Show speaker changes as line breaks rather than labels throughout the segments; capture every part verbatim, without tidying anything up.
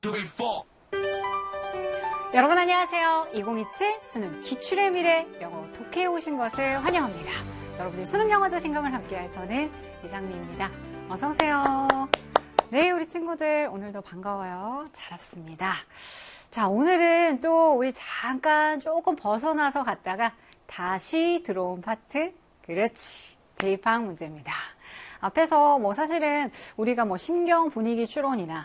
여러분 안녕하세요. 이천이십칠 수능 기출의 미래 영어 독해에 오신 것을 환영합니다. 여러분들 수능 영어 자신감을 함께할 저는 이상미입니다. 어서 오세요. 네, 우리 친구들 오늘도 반가워요. 잘 왔습니다. 자, 오늘은 또 우리 잠깐 조금 벗어나서 갔다가 다시 들어온 파트, 그렇지, 대입학 문제입니다. 앞에서 뭐 사실은 우리가 뭐 심경 분위기 추론이나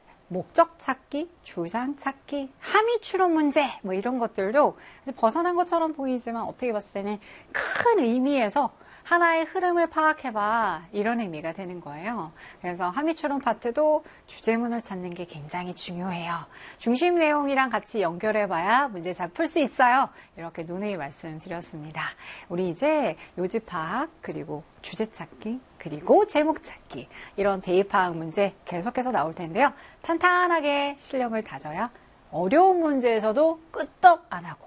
목적 찾기, 주장 찾기, 함의 추론 문제 뭐 이런 것들도 벗어난 것처럼 보이지만 어떻게 봤을 때는 큰 의미에서 하나의 흐름을 파악해봐 이런 의미가 되는 거예요. 그래서 함의 추론 파트도 주제문을 찾는 게 굉장히 중요해요. 중심 내용이랑 같이 연결해봐야 문제 잘 풀 수 있어요. 이렇게 누누이 말씀드렸습니다. 우리 이제 요지 파악 그리고 주제 찾기 그리고 제목 찾기 이런 대입파악 문제 계속해서 나올 텐데요. 탄탄하게 실력을 다져야 어려운 문제에서도 끄떡 안 하고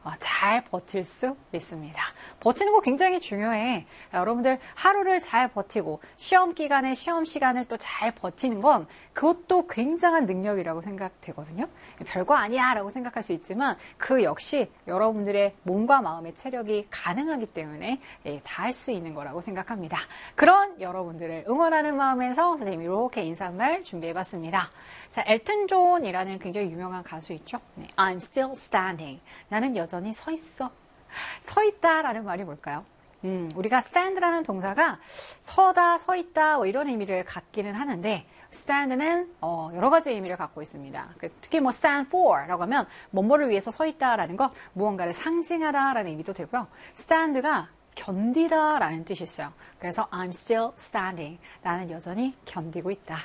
잘 버틸 수 있습니다. 버티는 거 굉장히 중요해. 여러분들 하루를 잘 버티고 시험 기간에 시험 시간을 또 잘 버티는 건 그것도 굉장한 능력이라고 생각되거든요. 별거 아니야 라고 생각할 수 있지만 그 역시 여러분들의 몸과 마음의 체력이 가능하기 때문에 다 할 수 있는 거라고 생각합니다. 그런 여러분들을 응원하는 마음에서 선생님이 이렇게 인사말 준비해봤습니다. 자, 엘튼 존이라는 굉장히 유명한 가수 있죠. 네, I'm still standing. 나는 여전히 서 있어. 서 있다라는 말이 뭘까요? 음, 우리가 stand라는 동사가 서다, 서 있다 뭐 이런 의미를 갖기는 하는데 stand는 어, 여러 가지 의미를 갖고 있습니다. 특히 뭐 stand for라고 하면 뭐뭐를 위해서 서 있다라는 것, 무언가를 상징하다라는 의미도 되고요. stand가 견디다라는 뜻이 있어요. 그래서 I'm still standing. 나는 여전히 견디고 있다.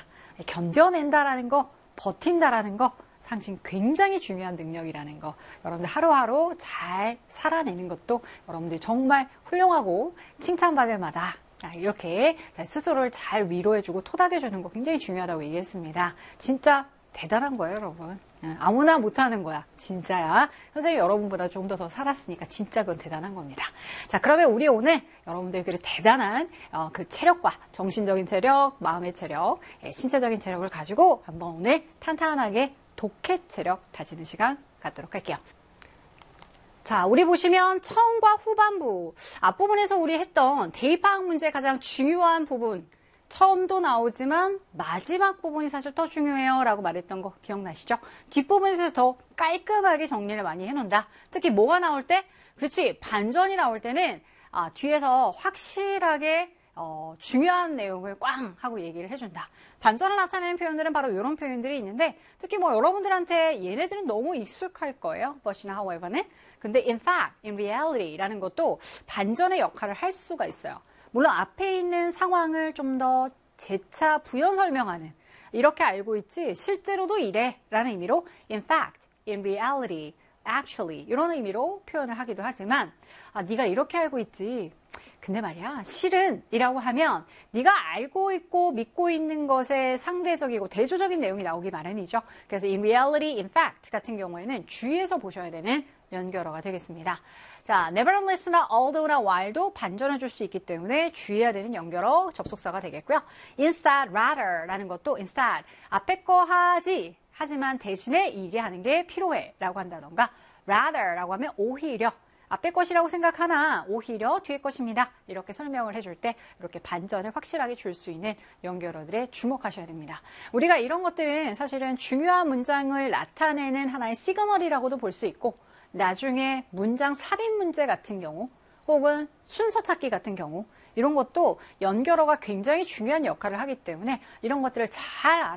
견뎌낸다라는 거, 버틴다라는 거 상식 굉장히 중요한 능력이라는 거. 여러분들 하루하루 잘 살아내는 것도 여러분들 정말 훌륭하고 칭찬받을 마다 이렇게 스스로를 잘 위로해주고 토닥여주는 거 굉장히 중요하다고 얘기했습니다. 진짜 대단한 거예요, 여러분. 아무나 못하는 거야. 진짜야. 선생님 여러분보다 좀 더 더 살았으니까 진짜 그건 대단한 겁니다. 자, 그러면 우리 오늘 여러분들 그 대단한 어, 그 체력과 정신적인 체력, 마음의 체력, 예, 신체적인 체력을 가지고 한번 오늘 탄탄하게 독해 체력 다지는 시간 갖도록 할게요. 자, 우리 보시면 처음과 후반부, 앞부분에서 우리 했던 대입파악 문제 가장 중요한 부분, 처음도 나오지만 마지막 부분이 사실 더 중요해요 라고 말했던 거 기억나시죠? 뒷부분에서 더 깔끔하게 정리를 많이 해놓는다. 특히 뭐가 나올 때? 그렇지, 반전이 나올 때는 아, 뒤에서 확실하게 어, 중요한 내용을 꽝 하고 얘기를 해준다. 반전을 나타내는 표현들은 바로 이런 표현들이 있는데 특히 뭐 여러분들한테 얘네들은 너무 익숙할 거예요. but이나 however는. 근데 in fact, in reality라는 것도 반전의 역할을 할 수가 있어요. 물론 앞에 있는 상황을 좀 더 재차 부연 설명하는 이렇게 알고 있지 실제로도 이래 라는 의미로 in fact, in reality, actually 이런 의미로 표현을 하기도 하지만 아, 네가 이렇게 알고 있지 근데 말이야 실은 이라고 하면 네가 알고 있고 믿고 있는 것에 상대적이고 대조적인 내용이 나오기 마련이죠. 그래서 in reality, in fact 같은 경우에는 주의해서 보셔야 되는 연결어가 되겠습니다. 자, nevertheless나 although나 while도 반전을 줄 수 있기 때문에 주의해야 되는 연결어 접속사가 되겠고요. instead, rather라는 것도 instead 앞에 거 하지 하지만 대신에 이게 하는 게 필요해 라고 한다던가 rather라고 하면 오히려 앞에 것이라고 생각하나 오히려 뒤에 것입니다. 이렇게 설명을 해줄 때 이렇게 반전을 확실하게 줄 수 있는 연결어들에 주목하셔야 됩니다. 우리가 이런 것들은 사실은 중요한 문장을 나타내는 하나의 시그널이라고도 볼 수 있고 나중에 문장 삽입 문제 같은 경우 혹은 순서 찾기 같은 경우 이런 것도 연결어가 굉장히 중요한 역할을 하기 때문에 이런 것들을 잘